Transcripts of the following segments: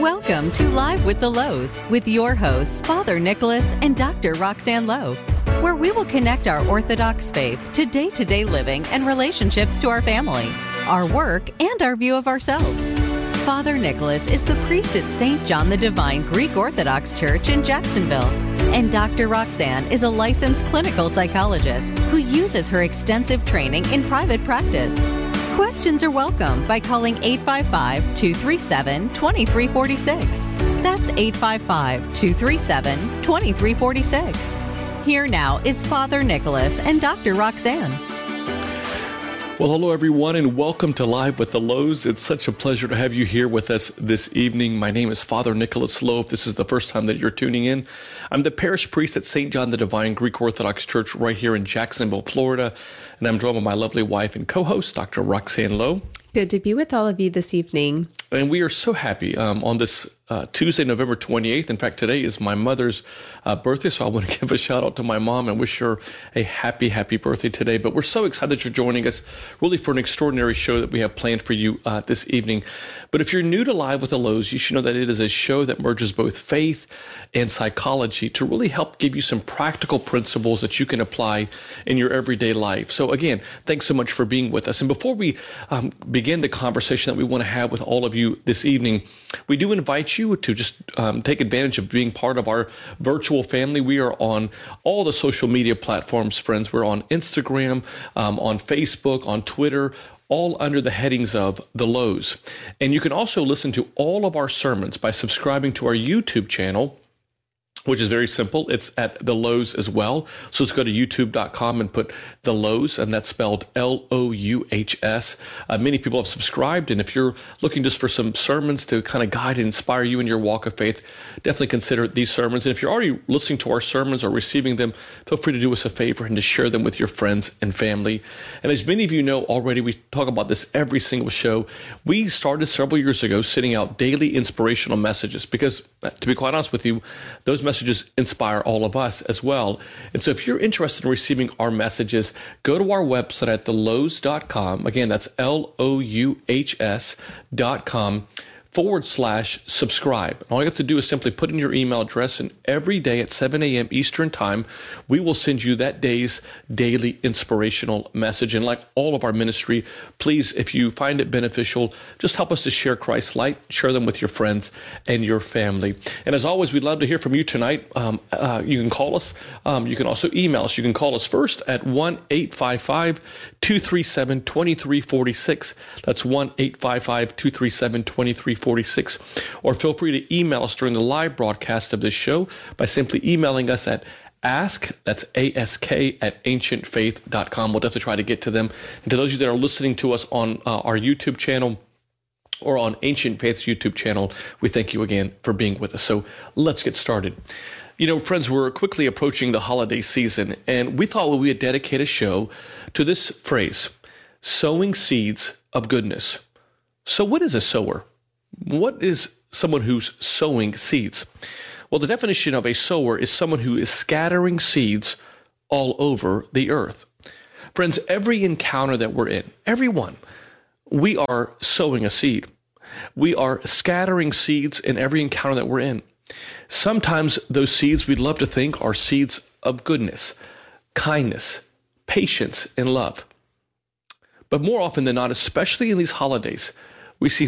Welcome to Live with the Lows with your hosts, Father Nicholas and Dr. Roxanne Lowe, where we will connect our Orthodox faith to day-to-day living and relationships to our family, our work, and our view of ourselves. Father Nicholas is the priest at St. John the Divine Greek Orthodox Church in Jacksonville, and Dr. Roxanne is a licensed clinical psychologist who uses her extensive training in private practice. Questions are welcome by calling 855-237-2346. That's 855-237-2346. Here now is Father Nicholas and Dr. Roxanne. Well, hello, everyone, and welcome to Live with the Lows. It's such a pleasure to have you here with us this evening. My name is Father Nicholas Lowe. If this is the first time that you're tuning in, I'm the parish priest at St. John the Divine Greek Orthodox Church right here in Jacksonville, Florida, and I'm joined by my lovely wife and co-host, Dr. Roxanne Lowe. Good to be with all of you this evening. And we are so happy on this Tuesday, November 28th. In fact, today is my mother's birthday, so I want to give a shout out to my mom and wish her a happy birthday today. But we're so excited that you're joining us really for an extraordinary show that we have planned for you this evening. But if you're new to Live with the Lows, you should know that it is a show that merges both faith and psychology to really help give you some practical principles that you can apply in your everyday life. So again, thanks so much for being with us. And before we begin the conversation that we want to have with all of you this evening, we do invite you to just take advantage of being part of our virtual family. We are on all the social media platforms, friends. We're on Instagram, on Facebook, on Twitter, all under the headings of The Lows. And you can also listen to all of our sermons by subscribing to our YouTube channel, which is very simple. It's at The Lows as well. So let's go to youtube.com and put The Lows, and that's spelled L-O-U-H-S. Many people have subscribed, and if you're looking just for some sermons to kind of guide and inspire you in your walk of faith, definitely consider these sermons. And if you're already listening to our sermons or receiving them, feel free to do us a favor and to share them with your friends and family. And as many of you know already, we talk about this every single show. We started several years ago sending out daily inspirational messages because, to be quite honest with you, those messages inspire all of us as well. And so if you're interested in receiving our messages, go to our website at thelows.com. Again, that's LOUHS.com/subscribe. And all you have to do is simply put in your email address, and every day at 7 a.m. Eastern Time, we will send you that day's daily inspirational message. And like all of our ministry, please, if you find it beneficial, just help us to share Christ's light, share them with your friends and your family. And as always, we'd love to hear from you tonight. You can call us. You can also email us. You can call us first at 1-855-237-2346. That's 1-855-237-2346. Or feel free to email us during the live broadcast of this show by simply emailing us at that's ASK at ancientfaith.com. We'll definitely try to get to them. And to those of you that are listening to us on our YouTube channel or on Ancient Faith's YouTube channel, we thank you again for being with us. So let's get started. You know, friends, we're quickly approaching the holiday season, and we thought we would dedicate a show to this phrase, sowing seeds of goodness. So what is a sower? What is someone who's sowing seeds? Well, the definition of a sower is someone who is scattering seeds all over the earth. Friends, every encounter that we're in, everyone, we are sowing a seed. We are scattering seeds in every encounter that we're in. Sometimes those seeds we'd love to think are seeds of goodness, kindness, patience, and love. But more often than not, especially in these holidays, we see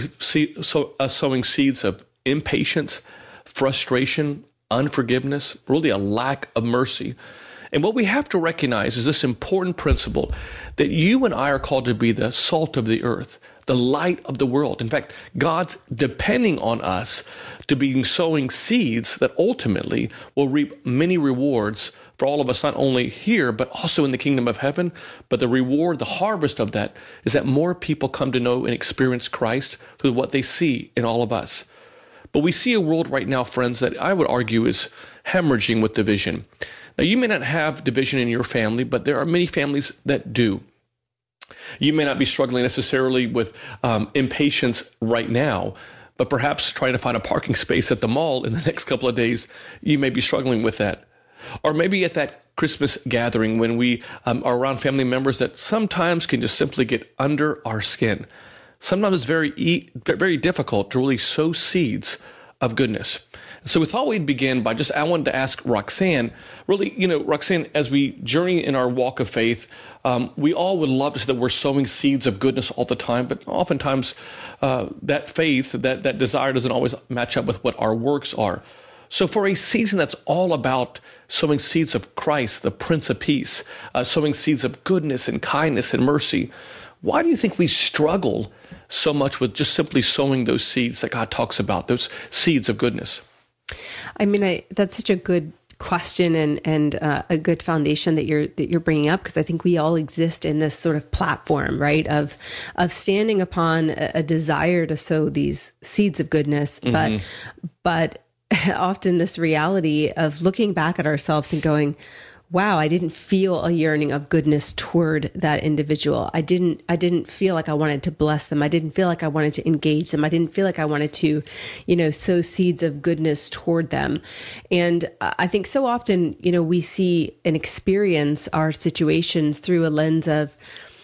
us sowing seeds of impatience, frustration, unforgiveness, really a lack of mercy. And what we have to recognize is this important principle that you and I are called to be the salt of the earth, the light of the world. In fact, God's depending on us to be sowing seeds that ultimately will reap many rewards for all of us, not only here, but also in the kingdom of heaven. But the reward, the harvest of that is that more people come to know and experience Christ through what they see in all of us. But we see a world right now, friends, that I would argue is hemorrhaging with division. Now, you may not have division in your family, but there are many families that do. You may not be struggling necessarily with impatience right now, but perhaps trying to find a parking space at the mall in the next couple of days, you may be struggling with that. Or maybe at that Christmas gathering when we are around family members that sometimes can just simply get under our skin. Sometimes it's very difficult to really sow seeds of goodness. So we thought we'd begin by I wanted to ask Roxanne, really, Roxanne, as we journey in our walk of faith, we all would love to say that we're sowing seeds of goodness all the time, but oftentimes that faith, that desire doesn't always match up with what our works are. So for a season that's all about sowing seeds of Christ, the Prince of Peace, sowing seeds of goodness and kindness and mercy, why do you think we struggle so much with just simply sowing those seeds that God talks about, those seeds of goodness? I mean, that's such a good question and a good foundation that you're bringing up, because I think we all exist in this sort of platform, right, of standing upon a desire to sow these seeds of goodness, but often this reality of looking back at ourselves and going, wow, I didn't feel a yearning of goodness toward that individual. I didn't feel like I wanted to bless them. I didn't feel like I wanted to engage them. I didn't feel like I wanted to, sow seeds of goodness toward them. And I think so often, we see and experience our situations through a lens of,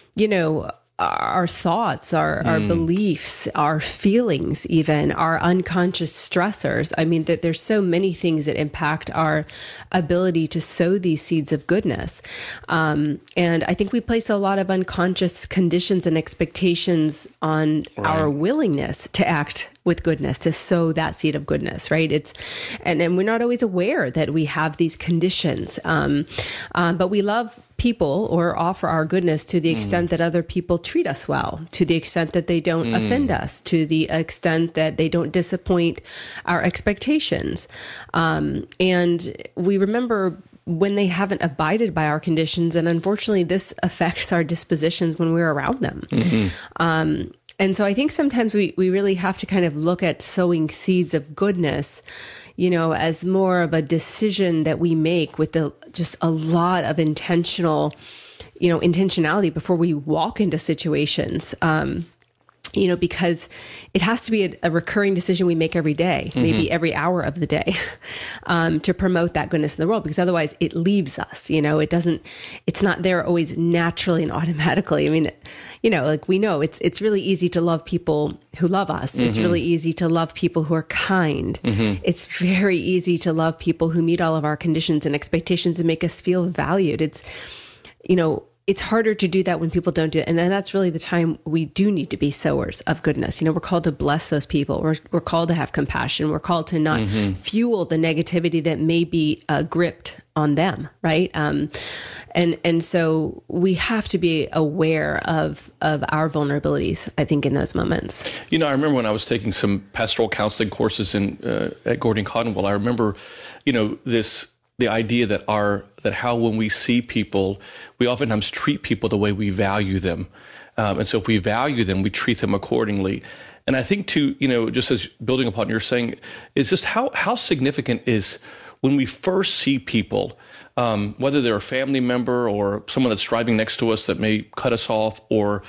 our thoughts, our beliefs, our feelings, even our unconscious stressors. I mean, that there's so many things that impact our ability to sow these seeds of goodness. And I think we place a lot of unconscious conditions and expectations on our willingness to act with goodness, to sow that seed of goodness, right? And we're not always aware that we have these conditions. But we love people or offer our goodness to the extent that other people treat us well, to the extent that they don't offend us, to the extent that they don't disappoint our expectations. And we remember when they haven't abided by our conditions. And unfortunately, this affects our dispositions when we're around them. And so I think sometimes we really have to kind of look at sowing seeds of goodness, as more of a decision that we make with just a lot of intentionality before we walk into situations. Because it has to be a recurring decision we make every day, maybe every hour of the day, to promote that goodness in the world, because otherwise it leaves us, it's not there always naturally and automatically. I mean, we know it's really easy to love people who love us. It's really easy to love people who are kind. It's very easy to love people who meet all of our conditions and expectations and make us feel valued. It's harder to do that when people don't do it. And then that's really the time we do need to be sowers of goodness. We're called to bless those people. We're called to have compassion. We're called to not fuel the negativity that may be gripped on them, right? And so we have to be aware of our vulnerabilities, I think, in those moments. I remember when I was taking some pastoral counseling courses at Gordon Conwell, I remember, the idea that how when we see people, we oftentimes treat people the way we value them. And so if we value them, we treat them accordingly. And I think just as building upon what you're saying, is just how significant is when we first see people, whether they're a family member or someone that's driving next to us that may cut us off, or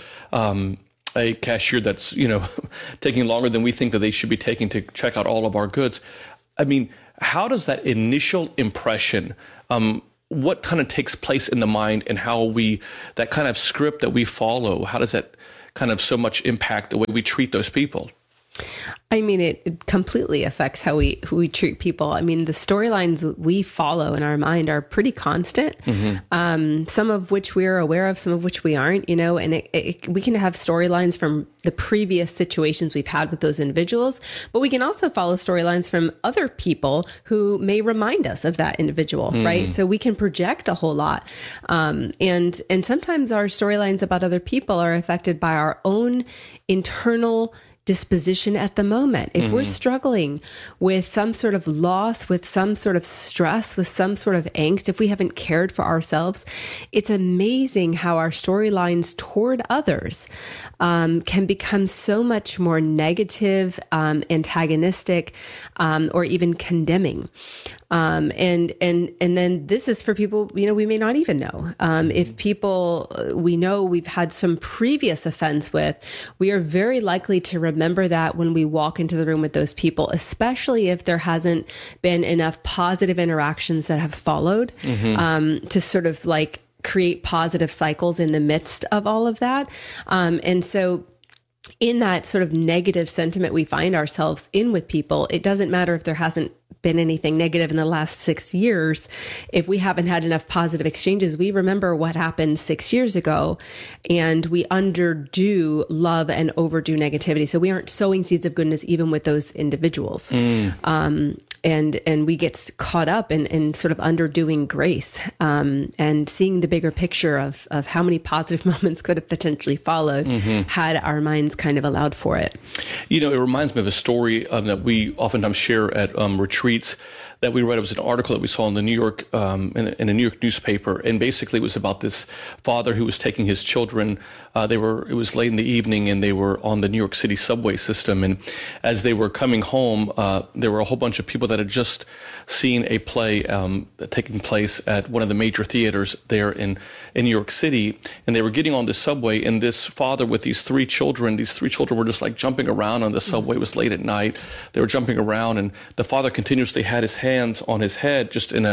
a cashier that's, taking longer than we think that they should be taking to check out all of our goods. I mean, how does that initial impression, what kind of takes place in the mind, and how that kind of script that we follow, how does that kind of so much impact the way we treat those people? I mean, it completely affects who we treat people. I mean, the storylines we follow in our mind are pretty constant, some of which we're aware of, some of which we aren't, and we can have storylines from the previous situations we've had with those individuals, but we can also follow storylines from other people who may remind us of that individual, right? So we can project a whole lot. And sometimes our storylines about other people are affected by our own internal disposition at the moment. If we're struggling with some sort of loss, with some sort of stress, with some sort of angst, if we haven't cared for ourselves, it's amazing how our storylines toward others can become so much more negative, antagonistic, or even condemning. And then this is for people, we may not even know. If people we know we've had some previous offense with, we are very likely to remember that when we walk into the room with those people, especially if there hasn't been enough positive interactions that have followed, to sort of create positive cycles in the midst of all of that. And so in that sort of negative sentiment we find ourselves in with people, it doesn't matter if there hasn't been anything negative in the last 6 years. If we haven't had enough positive exchanges, we remember what happened 6 years ago, and we underdo love and overdo negativity. So we aren't sowing seeds of goodness even with those individuals. And we get caught up in sort of underdoing grace, and seeing the bigger picture of how many positive moments could have potentially followed had our minds kind of allowed for it. You know, it reminds me of a story that we oftentimes share at retreats that we read. It was an article that we saw in the New York, in a New York newspaper, and basically it was about this father who was taking his children. It was late in the evening, and they were on the New York City subway system. And as they were coming home, there were a whole bunch of people that had just seen a play taking place at one of the major theaters there in New York City, and they were getting on the subway. And this father with these three children were just like jumping around on the subway. It was late at night. They were jumping around, and the father continuously had his hands on his head, just in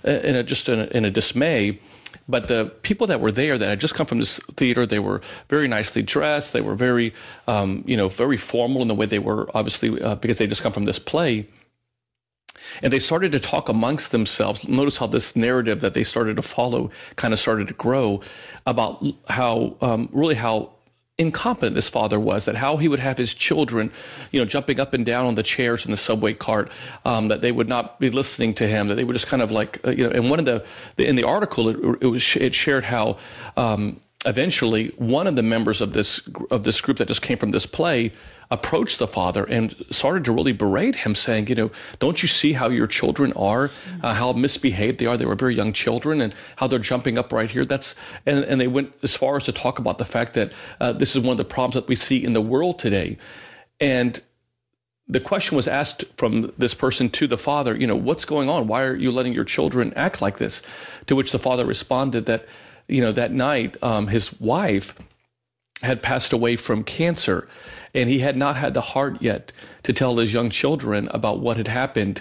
a dismay. But the people that were there that had just come from this theater, they were very nicely dressed. They were very, very formal in the way they were, obviously, because they just come from this play. And they started to talk amongst themselves. Notice how this narrative that they started to follow kind of started to grow about how incompetent this father was, that how he would have his children, jumping up and down on the chairs in the subway cart, that they would not be listening to him, that they would just kind of like, and one of in the article, it shared how, eventually one of the members of this group that just came from this play approached the father and started to really berate him, saying, don't you see how your children are, how misbehaved they are? They were very young children, and how they're jumping up right here. And they went as far as to talk about the fact that this is one of the problems that we see in the world today. And the question was asked from this person to the father, what's going on? Why are you letting your children act like this? To which the father responded that, that night, his wife had passed away from cancer, and he had not had the heart yet to tell his young children about what had happened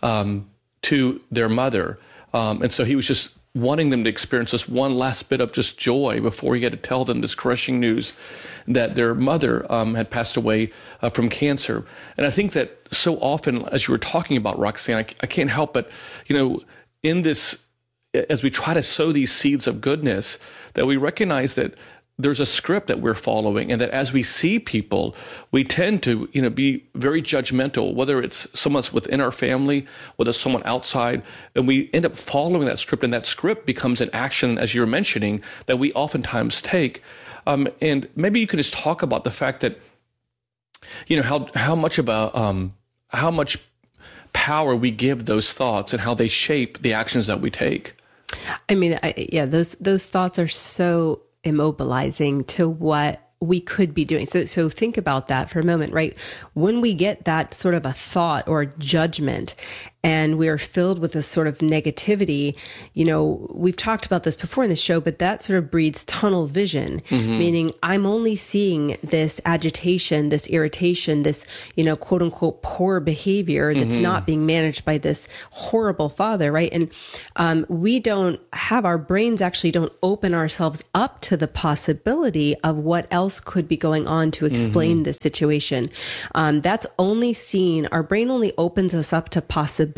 to their mother. And so he was just wanting them to experience this one last bit of just joy before he had to tell them this crushing news that their mother had passed away from cancer. And I think that so often, as you were talking about, Roxanne, I can't help but, in this, as we try to sow these seeds of goodness, that we recognize that there's a script that we're following, and that as we see people, we tend to, be very judgmental, whether it's someone within our family, whether it's someone outside, and we end up following that script, and that script becomes an action, as you're mentioning, that we oftentimes take. And maybe you could just talk about the fact that, how much power we give those thoughts and how they shape the actions that we take. I mean, those thoughts are so immobilizing to what we could be doing. So think about that for a moment, right? When we get that sort of a thought or judgment, and we are filled with this sort of negativity, we've talked about this before in the show, but that sort of breeds tunnel vision, meaning I'm only seeing this agitation, this irritation, this, quote unquote, poor behavior that's not being managed by this horrible father, right? And our brains actually don't open ourselves up to the possibility of what else could be going on to explain this situation. That's only seen, our brain only opens us up to possibilities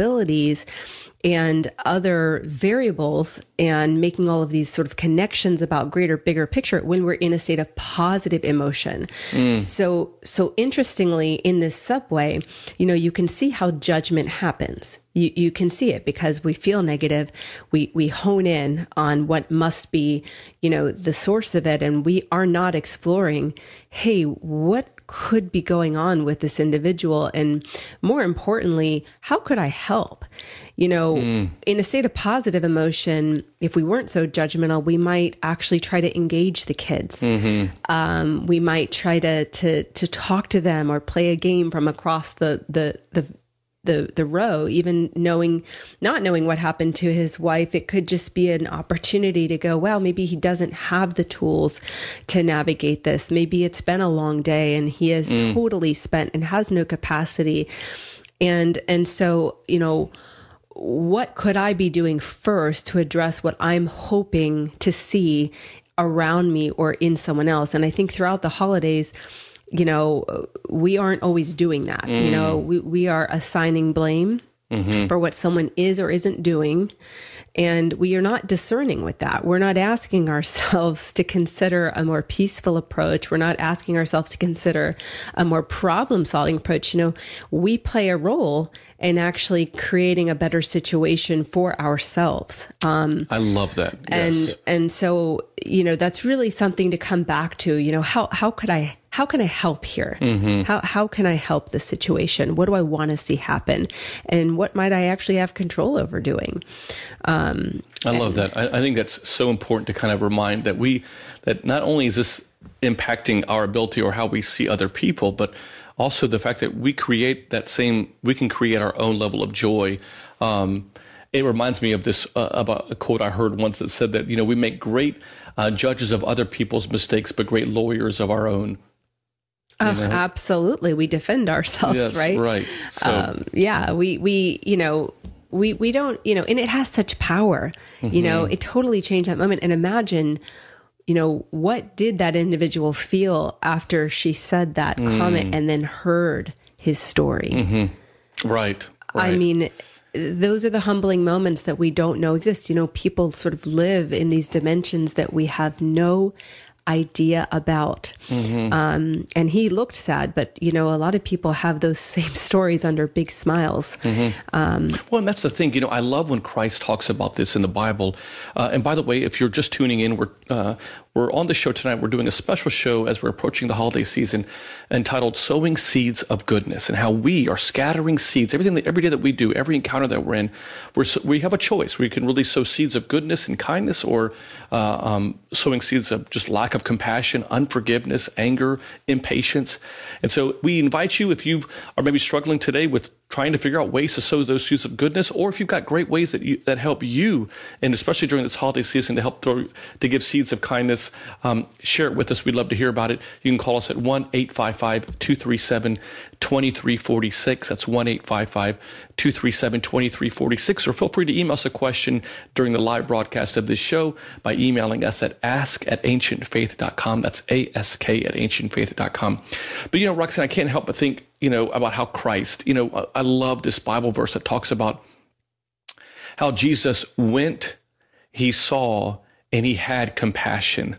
and other variables, and making all of these sort of connections about greater, bigger picture when we're in a state of positive emotion. So interestingly, in this subway, you can see how judgment happens. You can see it because we feel negative. We hone in on what must be, the source of it. And we are not exploring, hey, what could be going on with this individual? And more importantly, how could I help? In a state of positive emotion, if we weren't so judgmental, we might actually try to engage the kids. We might try to talk to them or play a game from across the row, even not knowing what happened to his wife. It could just be an opportunity to go, well, maybe he doesn't have the tools to navigate this. Maybe it's been a long day and he is totally spent and has no capacity. And so, what could I be doing first to address what I'm hoping to see around me or in someone else? And I think throughout the holidays, we aren't always doing that. We are assigning blame for what someone is or isn't doing. And we are not discerning with that. We're not asking ourselves to consider a more peaceful approach. We're not asking ourselves to consider a more problem-solving approach. We play a role in actually creating a better situation for ourselves. I love that. Yes. And so, that's really something to come back to. How can I help here? How can I help this situation? What do I want to see happen? And what might I actually have control over doing? I love that. I think that's so important to kind of remind that not only is this impacting our ability or how we see other people, but also the fact that we can create our own level of joy. It reminds me of this, about a quote I heard once that said that, we make great judges of other people's mistakes, but great lawyers of our own. Absolutely. We defend ourselves, yes, right? Right. So, we don't, and it has such power, it totally changed that moment. And imagine, what did that individual feel after she said that comment and then heard his story? Right. I mean, those are the humbling moments that we don't know exist. People sort of live in these dimensions that we have no idea about. And he looked sad, but a lot of people have those same stories under big smiles. Well, and that's the thing, I love when Christ talks about this in the Bible. And by the way, if you're just tuning in, we're on the show tonight. We're doing a special show as we're approaching the holiday season entitled Sowing Seeds of Goodness, and how we are scattering seeds. Every day that we do, every encounter that we're in, we have a choice. We can really sow seeds of goodness and kindness, or sowing seeds of just lack of compassion, unforgiveness, anger, impatience. And so we invite you, if you are maybe struggling today with trying to figure out ways to sow those seeds of goodness, or if you've got great ways that help you, and especially during this holiday season, to give seeds of kindness, share it with us. We'd love to hear about it. You can call us at 1-855-237-2346. That's 1-855-237-2346. Or feel free to email us a question during the live broadcast of this show by emailing us at ask@ancientfaith.com. That's ask@ancientfaith.com. But, Roxanne, I can't help but think, about how Christ, I love this Bible verse that talks about how Jesus went, he saw, and he had compassion.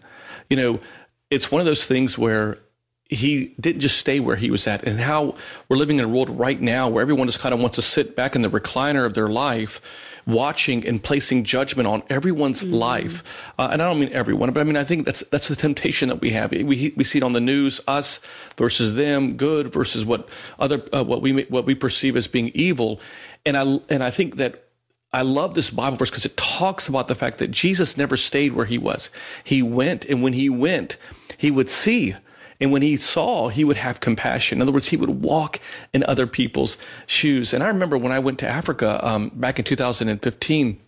It's one of those things where he didn't just stay where he was at, and how we're living in a world right now where everyone just kind of wants to sit back in the recliner of their life, watching and placing judgment on everyone's life. And I don't mean everyone, but I think that's the temptation that we have. We see it on the news, us versus them, good versus what we perceive as being evil. And I think that I love this Bible verse because it talks about the fact that Jesus never stayed where he was. He went, and when he went, he would see. And when he saw, he would have compassion. In other words, he would walk in other people's shoes. And I remember when I went to Africa back in 2015,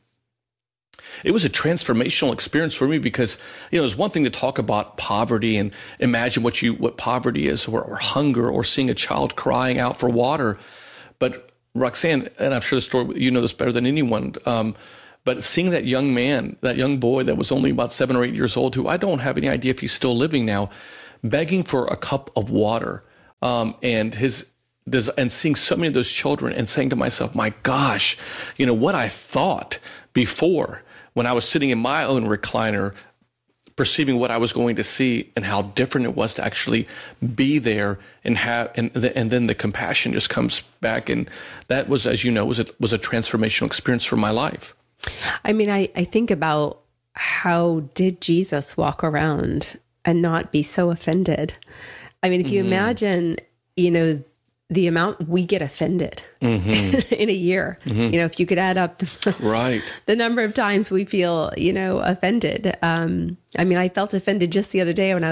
it was a transformational experience for me because, it's one thing to talk about poverty and imagine what poverty is, or hunger, or seeing a child crying out for water. But Roxanne, and I'm sure the story, you know this better than anyone, but seeing that young man, that young boy that was only about 7 or 8 years old, who I don't have any idea if he's still living now, begging for a cup of water, and seeing so many of those children, and saying to myself, my gosh, what I thought before when I was sitting in my own recliner, perceiving what I was going to see, and how different it was to actually be there and then the compassion just comes back. And that was, as you know, was a transformational experience for my life. I mean, I think about how did Jesus walk around and not be so offended? I mean, if you imagine, the amount we get offended in a year, if you could add up the number of times we feel, offended. I mean, I felt offended just the other day when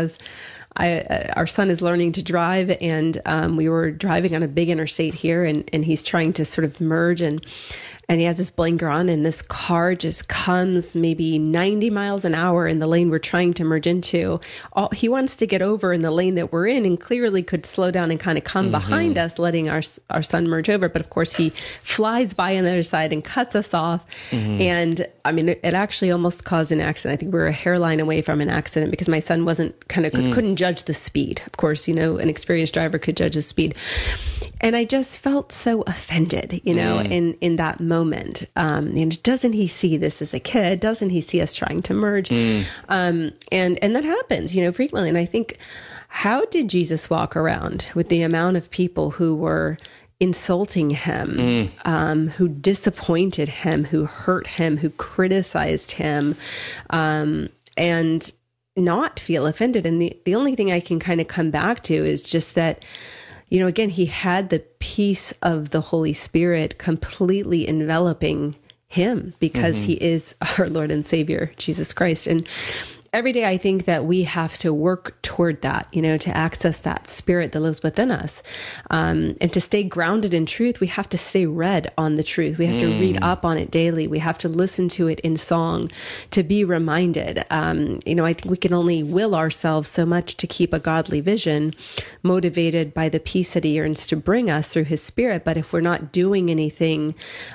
our son is learning to drive, and we were driving on a big interstate here, and he's trying to sort of merge, and and he has his blinker on, and this car just comes maybe 90 miles an hour in the lane we're trying to merge into. He wants to get over in the lane that we're in, and clearly could slow down and kind of come behind us, letting our son merge over. But of course, he flies by on the other side and cuts us off. And I mean, it actually almost caused an accident. I think we were a hairline away from an accident because my son couldn't judge the speed. Of course, an experienced driver could judge the speed. And I just felt so offended, in that moment. And doesn't he see this as a kid? Doesn't he see us trying to merge? And that happens, frequently. And I think, how did Jesus walk around with the amount of people who were insulting him, who disappointed him, who hurt him, who criticized him, and not feel offended? And the only thing I can kind of come back to is just that, again, he had the peace of the Holy Spirit completely enveloping him because he is our Lord and Savior, Jesus Christ. And every day I think that we have to work toward that, to access that spirit that lives within us. And to stay grounded in truth, we have to stay read on the truth. We have to read up on it daily. We have to listen to it in song to be reminded. I think we can only will ourselves so much to keep a godly vision, motivated by the peace that he yearns to bring us through his spirit. But if we're not doing anything,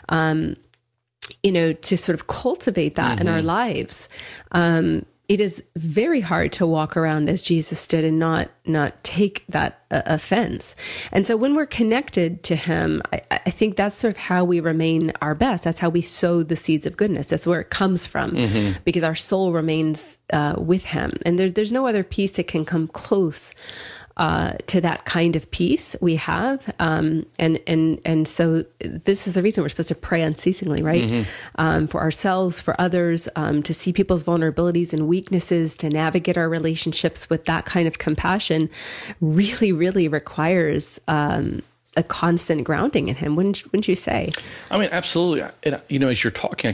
to sort of cultivate that in our lives, it is very hard to walk around as Jesus did and not take that offense. And so when we're connected to him, I think that's sort of how we remain our best. That's how we sow the seeds of goodness. That's where it comes from, because our soul remains with him. And there's no other peace that can come close to that kind of peace we have. And so this is the reason we're supposed to pray unceasingly, right? For ourselves, for others, to see people's vulnerabilities and weaknesses, to navigate our relationships with that kind of compassion really, really requires a constant grounding in him, wouldn't you say? I mean, absolutely. And, as you're talking,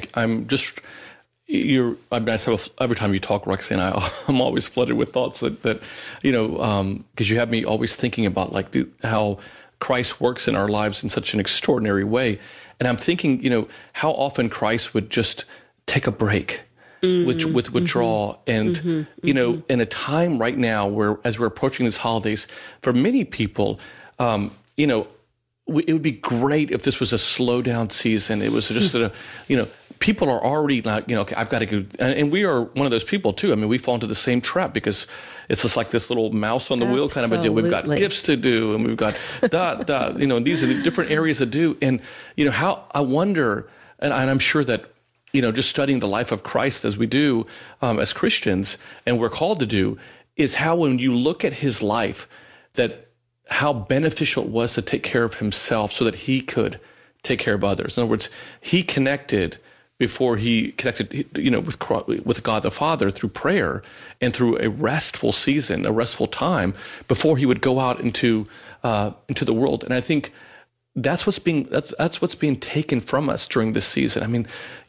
every time you talk, Roxanne, I'm always flooded with thoughts that because you have me always thinking about how Christ works in our lives in such an extraordinary way. And I'm thinking, how often Christ would just take a break, with withdraw. And, in a time right now where, as we're approaching these holidays, for many people, it would be great if this was a slow down season. It was just people are already like, okay, I've got to go. And we are one of those people too. I mean, we fall into the same trap because it's just like this little mouse on the wheel kind of a deal. We've got gifts to do, and we've got these are the different areas to do. And, how I wonder, and I'm sure that, just studying the life of Christ as we do as Christians, and we're called to do, is how when you look at his life, that how beneficial it was to take care of himself so that he could take care of others. In other words, he connected before he connected, with God the Father through prayer and through a restful season, a restful time before he would go out into the world. And I think that's what's being taken from us during this season. I mean,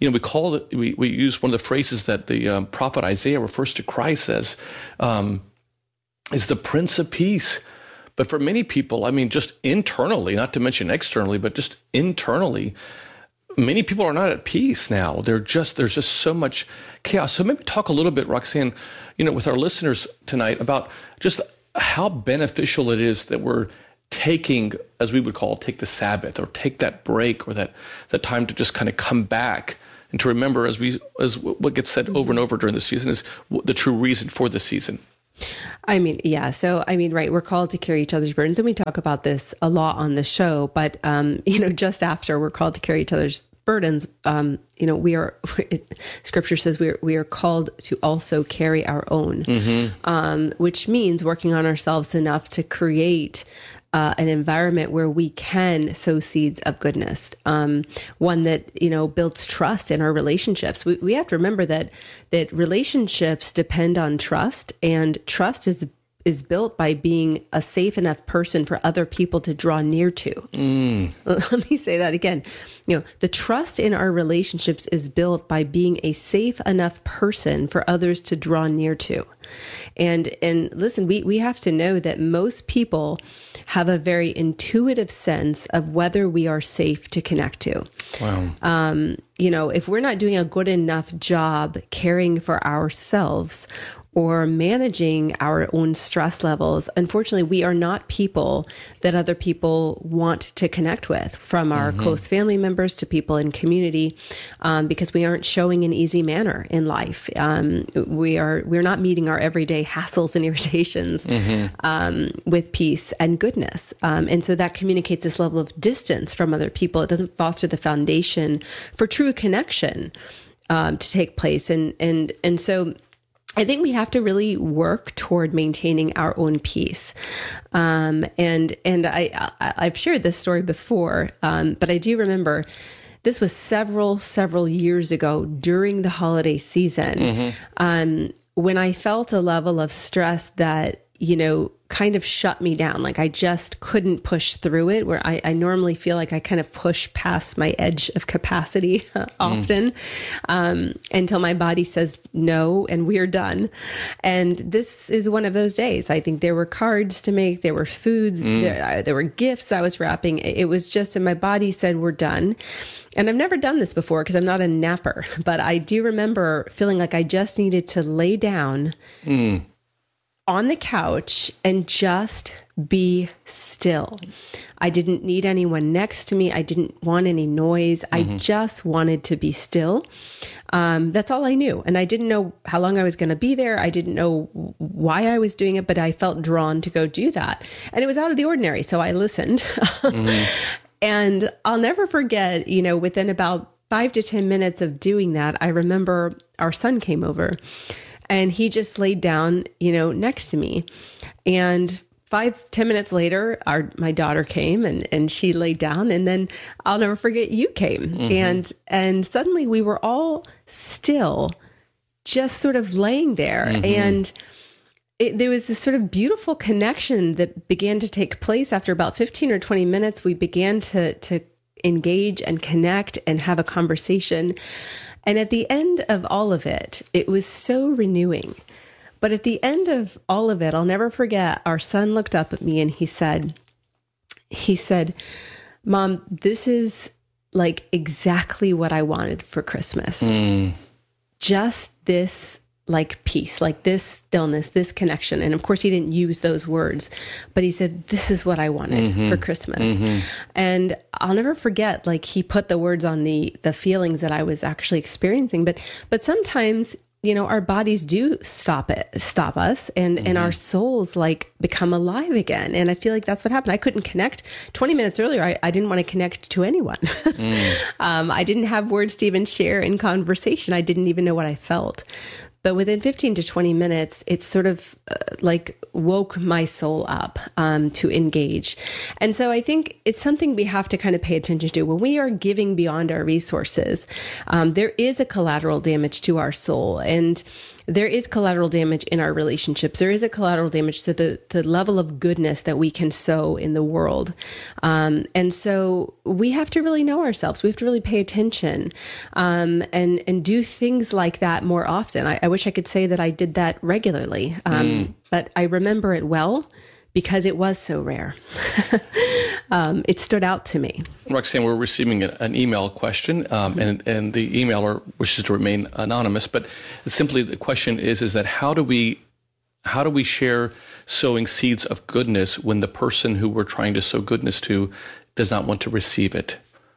we use one of the phrases that the prophet Isaiah refers to Christ as, is the Prince of Peace. But for many people, I mean, just internally, not to mention externally, but just internally, many people are not at peace now. There's just so much chaos. So maybe talk a little bit, Roxanne, with our listeners tonight about just how beneficial it is that we're taking, as we would take the Sabbath, or take that break, or that time to just kind of come back and to remember, as what gets said over and over during the season, is the true reason for the season. I mean, yeah. So, right, we're called to carry each other's burdens, and we talk about this a lot on the show, but, just after we're called to carry each other's burdens, Scripture says we are called to also carry our own, which means working on ourselves enough to create an environment where we can sow seeds of goodness, one that, builds trust in our relationships. We have to remember that relationships depend on trust, and trust is is built by being a safe enough person for other people to draw near to. Let me say that again. The trust in our relationships is built by being a safe enough person for others to draw near to. And listen, we have to know that most people have a very intuitive sense of whether we are safe to connect to. Wow. If we're not doing a good enough job caring for ourselves or managing our own stress levels, unfortunately, we are not people that other people want to connect with, from our close family members to people in community, because we aren't showing an easy manner in life. We're not meeting our everyday hassles and irritations with peace and goodness. And so that communicates this level of distance from other people. It doesn't foster the foundation for true connection to take place. And so I think we have to really work toward maintaining our own peace. And I've shared this story before, but I do remember this was several years ago during the holiday season, when I felt a level of stress that, kind of shut me down. Like I just couldn't push through it, where I normally feel like I kind of push past my edge of capacity often, until my body says no and we're done. And this is one of those days. I think there were cards to make, there were foods, there were gifts I was wrapping. It was just, and my body said, we're done. And I've never done this before because I'm not a napper, but I do remember feeling like I just needed to lay down on the couch and just be still. I didn't need anyone next to me. I didn't want any noise. I just wanted to be still. That's all I knew. And I didn't know how long I was going to be there. I didn't know why I was doing it, but I felt drawn to go do that. And it was out of the ordinary. So I listened. And I'll never forget, within about 5 to 10 minutes of doing that, I remember our son came over. And he just laid down, next to me. And 5-10 minutes later, my daughter came and she laid down. And then I'll never forget, you came. And suddenly we were all still, just sort of laying there. And there was this sort of beautiful connection that began to take place after about 15 or 20 minutes. We began to engage and connect and have a conversation. And at the end of all of it, it was so renewing. But at the end of all of it, I'll never forget, our son looked up at me and he said, Mom, this is like exactly what I wanted for Christmas. Just this like peace, like this stillness, this connection. And of course he didn't use those words, but he said, this is what I wanted for Christmas. And I'll never forget, like he put the words on the feelings that I was actually experiencing. But sometimes, our bodies do stop us and our souls like become alive again. And I feel like that's what happened. I couldn't connect 20 minutes earlier. I didn't want to connect to anyone. I didn't have words to even share in conversation. I didn't even know what I felt. But within 15 to 20 minutes, it sort of like woke my soul up to engage. And so I think it's something we have to kind of pay attention to. When we are giving beyond our resources, there is a collateral damage to our soul. And there is collateral damage in our relationships. There is a collateral damage to the level of goodness that we can sow in the world. And so we have to really know ourselves. We have to really pay attention and do things like that more often. I wish I could say that I did that regularly, but I remember it well because it was so rare. It stood out to me. Roxanne, we're receiving an email question, and the emailer wishes to remain anonymous, but simply the question is that how do we share sowing seeds of goodness when the person who we're trying to sow goodness to does not want to receive it?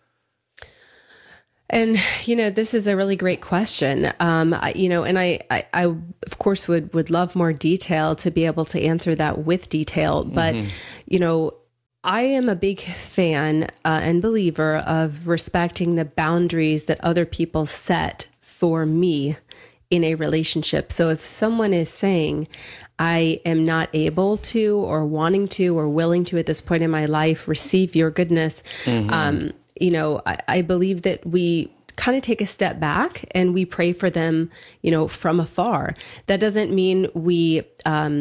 And, this is a really great question. And I of course would love more detail to be able to answer that with detail. But, I am a big fan and believer of respecting the boundaries that other people set for me in a relationship. So if someone is saying, I am not able to or wanting to or willing to at this point in my life receive your goodness, I believe that we kind of take a step back and we pray for them, from afar. That doesn't mean we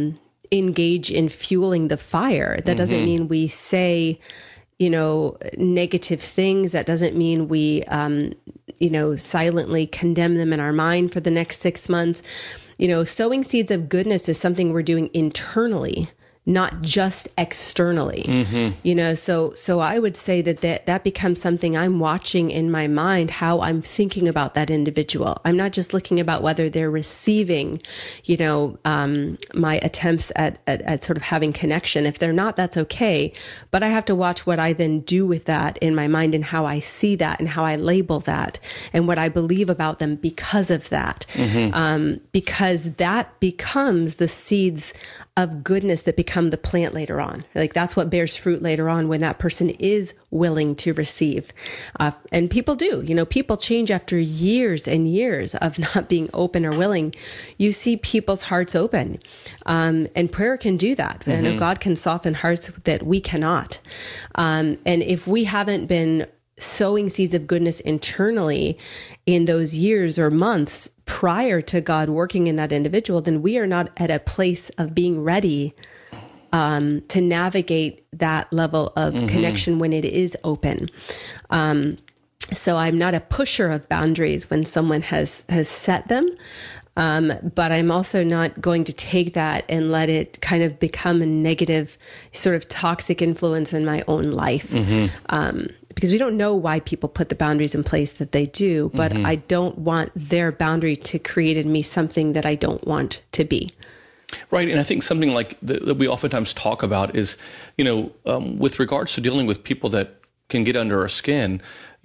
engage in fueling the fire. That doesn't mean we say, negative things. That doesn't mean we, silently condemn them in our mind for the next 6 months. Sowing seeds of goodness is something we're doing internally, not just externally. So I would say that becomes something I'm watching in my mind, how I'm thinking about that individual. I'm not just looking about whether they're receiving, my attempts at sort of having connection. If they're not, that's okay. But I have to watch what I then do with that in my mind and how I see that and how I label that and what I believe about them because of that. Because that becomes the seeds of goodness that become the plant later on. Like that's what bears fruit later on when that person is willing to receive. And people do, people change after years and years of not being open or willing. You see people's hearts open. And prayer can do that. I know God can soften hearts that we cannot. And if we haven't been sowing seeds of goodness internally in those years or months prior to God working in that individual, then we are not at a place of being ready to navigate that level of connection when it is open. So I'm not a pusher of boundaries when someone has set them. But I'm also not going to take that and let it kind of become a negative sort of toxic influence in my own life. Because we don't know why people put the boundaries in place that they do, but I don't want their boundary to create in me something that I don't want to be. Right. And I think something like that we oftentimes talk about is, with regards to dealing with people that can get under our skin,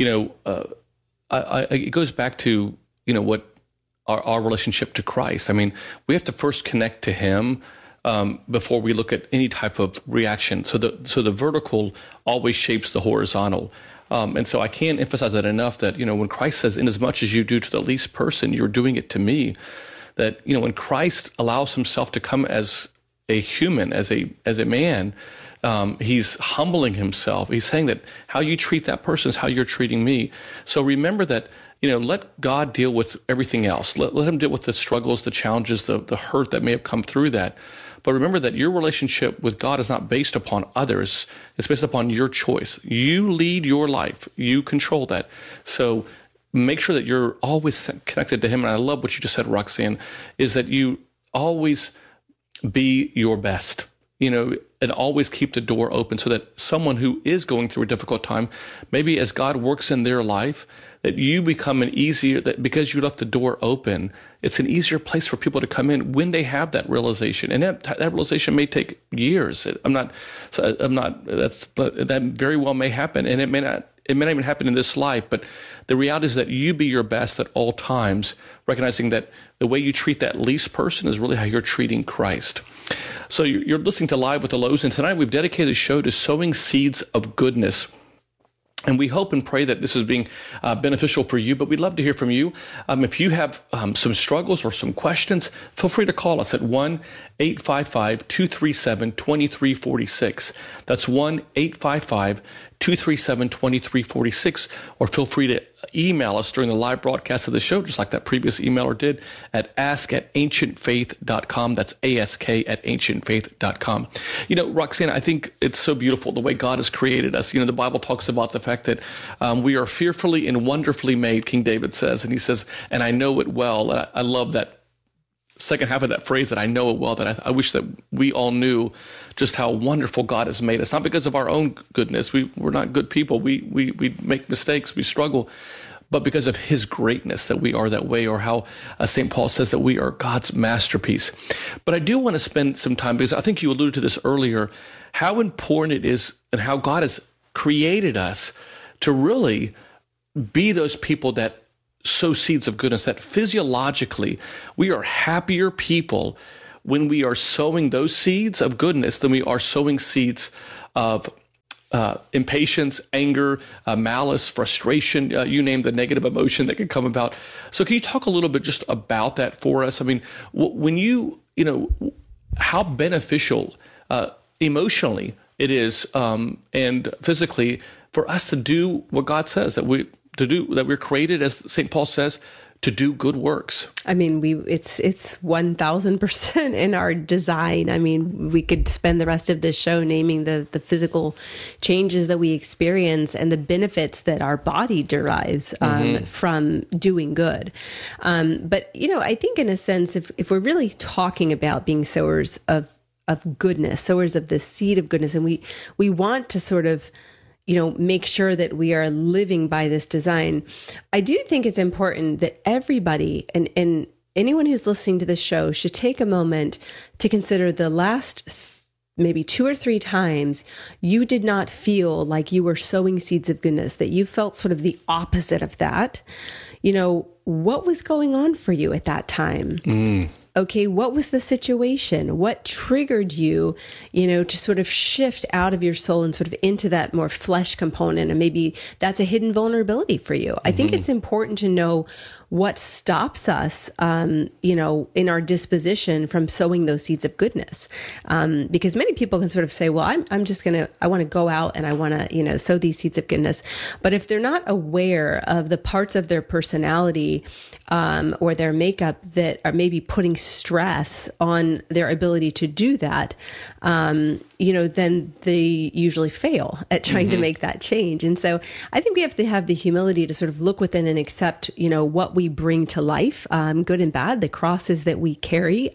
it goes back to, what our relationship to Christ. I mean, we have to first connect to him before we look at any type of reaction. So the vertical always shapes the horizontal. And so I can't emphasize that enough that, when Christ says, in as much as you do to the least person, you're doing it to me, that, when Christ allows himself to come as a human, as a man, he's humbling himself. He's saying that how you treat that person is how you're treating me. So remember that, let God deal with everything else. Let him deal with the struggles, the challenges, the hurt that may have come through that. But remember that your relationship with God is not based upon others. It's based upon your choice. You lead your life. You control that. So make sure that you're always connected to him. And I love what you just said, Roxanne, is that you always be your best, and always keep the door open so that someone who is going through a difficult time, maybe as God works in their life, that you become that because you left the door open, it's an easier place for people to come in when they have that realization. And that realization may take years. That very well may happen. And it may not even happen in this life, but the reality is that you be your best at all times, recognizing that the way you treat that least person is really how you're treating Christ. So you're listening to Live with the Lows, and tonight we've dedicated the show to sowing seeds of goodness. And we hope and pray that this is being beneficial for you, but we'd love to hear from you. If you have some struggles or some questions, feel free to call us at 1-855-237-2346. That's 1-855-237-2346, or feel free to email us during the live broadcast of the show, just like that previous emailer did, at ask@ancientfaith.com. That's ask@ancientfaith.com. Roxanne, I think it's so beautiful the way God has created us. The Bible talks about the fact that we are fearfully and wonderfully made, King David says, and he says, and I know it well. And I love that second half of that phrase, that I know it well, that I wish that we all knew just how wonderful God has made us, not because of our own goodness. We're not good people. We make mistakes. We struggle, but because of his greatness that we are that way, or how St. Paul says that we are God's masterpiece. But I do want to spend some time, because I think you alluded to this earlier, how important it is and how God has created us to really be those people that sow seeds of goodness, that physiologically we are happier people when we are sowing those seeds of goodness than we are sowing seeds of impatience, anger, malice, frustration, you name the negative emotion that can come about. So can you talk a little bit just about that for us? I mean, when how beneficial emotionally it is and physically for us to do what God says, that that we're created, as St. Paul says, to do good works. I mean, it's 1000% in our design. I mean, we could spend the rest of this show naming the physical changes that we experience and the benefits that our body derives from doing good. But, I think in a sense, if we're really talking about being sowers of goodness, sowers of the seed of goodness, and we want to sort of make sure that we are living by this design. I do think it's important that everybody and anyone who's listening to this show should take a moment to consider the last maybe 2 or 3 times you did not feel like you were sowing seeds of goodness, that you felt sort of the opposite of that. What was going on for you at that time? Okay, what was the situation? What triggered you, to sort of shift out of your soul and sort of into that more flesh component? And maybe that's a hidden vulnerability for you. I think it's important to know what stops us, in our disposition from sowing those seeds of goodness. Because many people can sort of say, well, I want to go out and I want to, sow these seeds of goodness. But if they're not aware of the parts of their personality, or their makeup that are maybe putting stress on their ability to do that, then they usually fail at trying to make that change. And so I think we have to have the humility to sort of look within and accept, what we bring to life, good and bad, the crosses that we carry.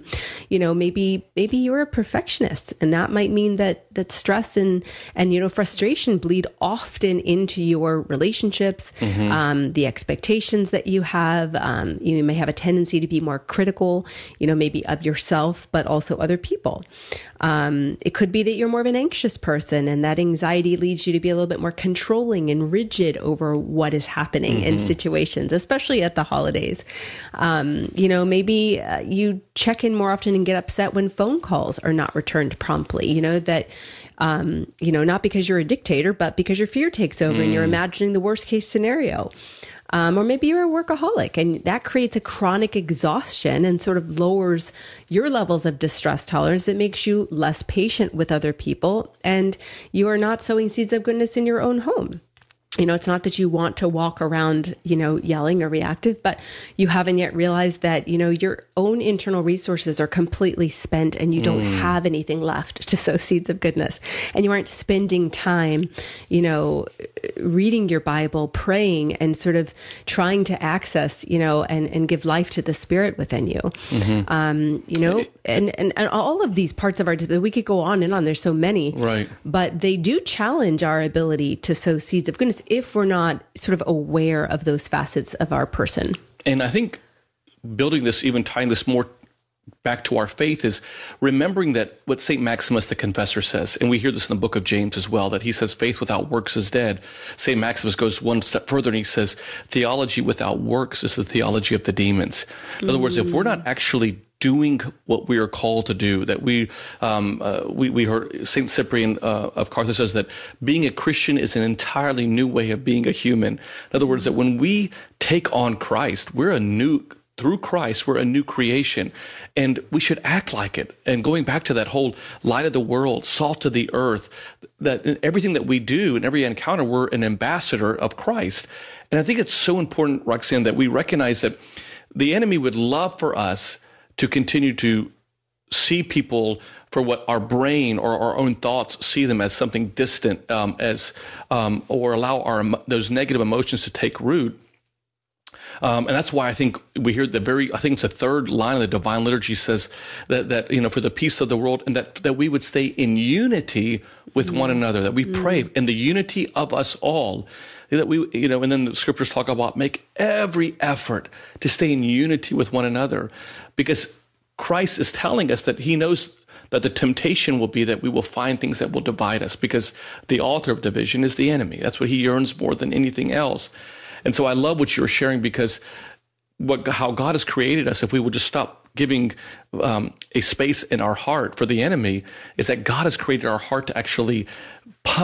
Maybe you're a perfectionist, and that might mean that stress and frustration bleed often into your relationships, the expectations that you have. You may have a tendency to be more critical, maybe of yourself, but also other people. It could be that you're more of an anxious person, and that anxiety leads you to be a little bit more controlling and rigid over what is happening in situations, especially at the holidays. Maybe you check in more often and get upset when phone calls are not returned promptly, not because you're a dictator, but because your fear takes over and you're imagining the worst case scenario. Or maybe you're a workaholic, and that creates a chronic exhaustion and sort of lowers your levels of distress tolerance. It makes you less patient with other people, and you are not sowing seeds of goodness in your own home. It's not that you want to walk around, yelling or reactive, but you haven't yet realized that, your own internal resources are completely spent and you don't have anything left to sow seeds of goodness. And you aren't spending time, reading your Bible, praying, and sort of trying to access, and give life to the Spirit within you. And all of these parts of our, we could go on and on. There's so many, right? But they do challenge our ability to sow seeds of goodness if we're not sort of aware of those facets of our person. And I think building this, even tying this more back to our faith, is remembering that what St. Maximus the Confessor says, and we hear this in the book of James as well, that he says faith without works is dead. St. Maximus goes one step further and he says theology without works is the theology of the demons. In other words, if we're not actually doing what we are called to do, that we heard St. Cyprian of Carthage says that being a Christian is an entirely new way of being a human. In other words, that when we take on Christ, through Christ, we're a new creation, and we should act like it. And going back to that whole light of the world, salt of the earth, that in everything that we do, in every encounter, we're an ambassador of Christ. And I think it's so important, Roxanne, that we recognize that the enemy would love for us to continue to see people for what our brain or our own thoughts see them as something distant, or allow those negative emotions to take root. And that's why I think we hear I think it's the third line of the Divine Liturgy says that for the peace of the world, and that we would stay in unity with one another, that we pray in the unity of us all, that we, and then the scriptures talk about make every effort to stay in unity with one another, because Christ is telling us that he knows that the temptation will be that we will find things that will divide us, because the author of division is the enemy. That's what he yearns more than anything else. And so I love what you're sharing, because how God has created us, if we would just stop giving a space in our heart for the enemy, is that God has created our heart to actually